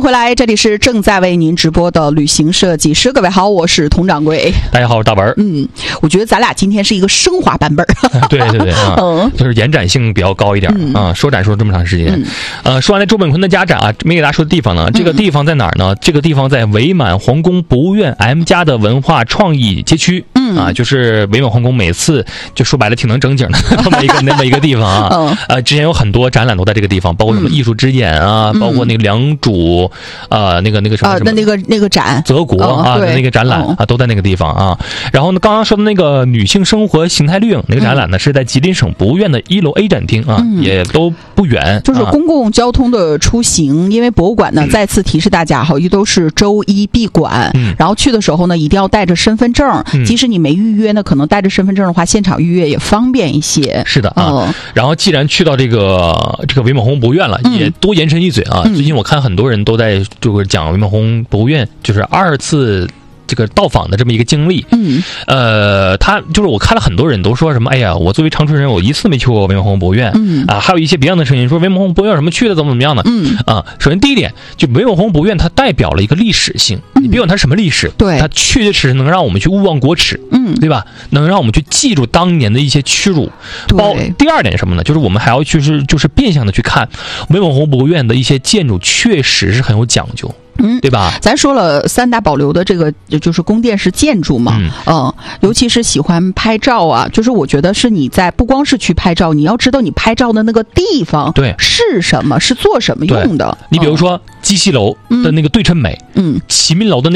迎回来，这里是正在为您直播的旅行设计师。各位好，我是佟掌柜。 大家好，我是大文。 我觉得咱俩今天是一个升华版本。 对对对啊，就是延展性比较高一点啊。说展说了这么长时间，说完了周本坤的家展啊，没给大家说的地方呢。这个地方在哪儿呢？这个地方在伪满皇宫博物院 M+ 的文化创意街区。就是伪满皇宫每次就说白了挺能整景的那么一个地方啊。之前有很多展览都在这个地方，包括什么艺术之眼啊，包括那个良渚那个什么那个展泽国啊的那个展览啊，都在那个地方啊。然后呢，刚刚说的那个女性生活形态绿影那个展览呢，是在吉林省博物院的1楼 A 展厅啊，也都不远。 就是公共交通的出行，因为博物馆呢再次提示大家，好，都是周一闭馆，然后去的时候呢一定要带着身份证，即使你没预约呢，可能带着身份证的话，现场预约也方便一些。 是的啊。然后既然去到这个伪满皇宫博物院了，也多延伸一嘴啊。最近我看很多人都在就是讲伪满皇宫博物院，就是2次这个到访的这么一个经历。他就是我看了很多人都说什么，哎呀，我作为长春人，我一次没去过伪满皇宫博物院还有一些别样的声音说伪满皇宫博物院有什么去的怎么样呢？首先第一点，就伪满皇宫博物院它代表了一个历史性，你别管它什么历史， 对， 它确实能让我们去勿忘国耻，对吧？能让我们去记住当年的一些屈辱。第二点是什么呢？就是我们还要就是变相的去看伪满皇宫博物院的一些建筑，确实是很有讲究。对吧？ 咱说了3大保留的这个就是宫殿式建筑嘛，尤其是喜欢拍照啊，就是我觉得是你在不光是去拍照，你要知道你拍照的那个地方对是什么，是做什么用的。 你比如说鸡西楼的那个对称美，齐民楼的